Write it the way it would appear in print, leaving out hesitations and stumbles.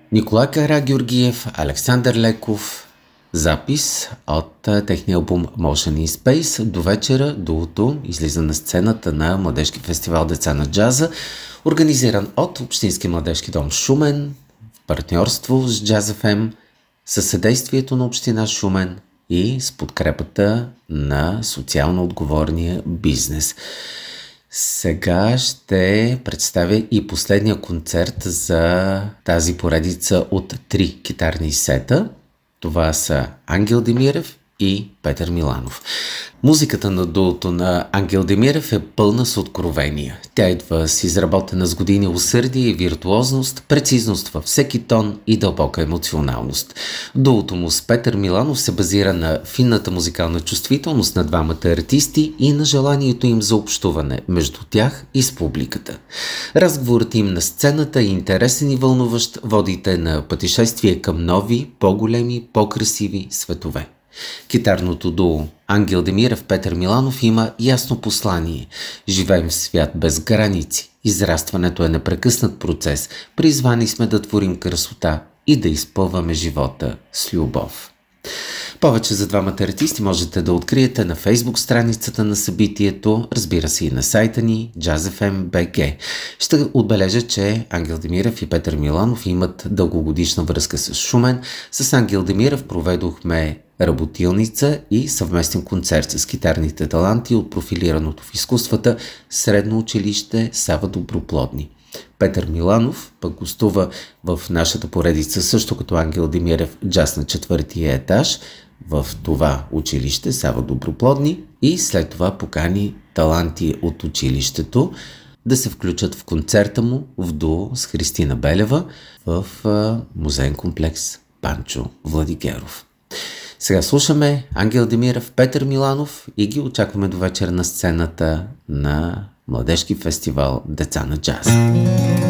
Николай Карагеоргиев, Александър Леков. Запис от техния албум Motion in Space. До вечера дуото излиза на сцената на Младежки фестивал Деца на джаза, организиран от Общински младежки дом Шумен, в партньорство с Jazz FM, със съдействието на Община Шумен и с подкрепата на социално отговорния бизнес. Сега ще представя и последния концерт за тази поредица от 3 китарни сета. Това са Ангел Демирев и Петър Миланов. Музиката на дуото на Ангел Демирев е пълна с откровения. Тя идва с изработена с години усърдие и виртуозност, прецизност във всеки тон и дълбока емоционалност. Дуото му с Петър Миланов се базира на финната музикална чувствителност на двамата артисти и на желанието им за общуване между тях и с публиката. Разговорът им на сцената е интересен и вълнуващ, водите на пътешествие към нови, по-големи, по-красиви светове. Китарното дуо Ангел Демирев Петър Миланов има ясно послание. Живеем в свят без граници. Израстването е непрекъснат процес. Призвани сме да творим красота и да изпълваме живота с любов. Повече за двамата артисти можете да откриете на Фейсбук страницата на събитието, разбира се и на сайта ни Jazz FM BG. Ще отбележа, че Ангел Демирев и Петър Миланов имат дългогодишна връзка с Шумен. С Ангел Демирев проведохме работилница и съвместен концерт с китарните таланти от профилираното в изкуствата Средно училище Сава Доброплодни. Петър Миланов пък гостува в нашата поредица също като Ангел Демирев джаз на 4-тия етаж в това училище Сава Доброплодни и след това покани таланти от училището да се включат в концерта му в дуо с Христина Белева в музеен комплекс Панчо Владигеров. Сега слушаме Ангел Демирев, Петър Миланов и ги очакваме до вечер на сцената на Младежки фестивал Деца на джаз.